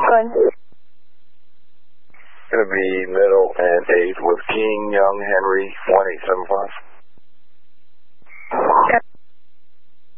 Good. Going to be middle and 8th with King, Young, Henry, 1875.